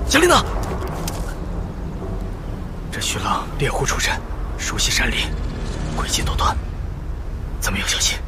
小丽呢？这徐浪猎户出身，熟悉山林，诡计多端，怎么有消息？